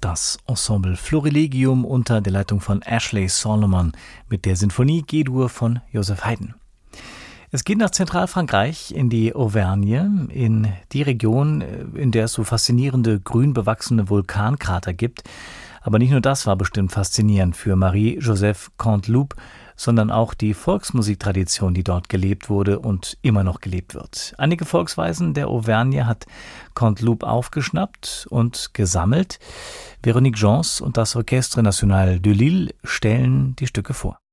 das Ensemble Florilegium unter der Leitung von Ashley Solomon mit der Sinfonie G-Dur von Joseph Haydn. Es geht nach Zentralfrankreich in die Auvergne, in die Region, in der es so faszinierende grün bewachsene Vulkankrater gibt. Aber nicht nur das war bestimmt faszinierend für Marie-Joseph Canteloup, sondern auch die Volksmusiktradition, die dort gelebt wurde und immer noch gelebt wird. Einige Volksweisen der Auvergne hat Canteloup aufgeschnappt und gesammelt. Véronique Gens und das Orchestre National de Lille stellen die Stücke vor.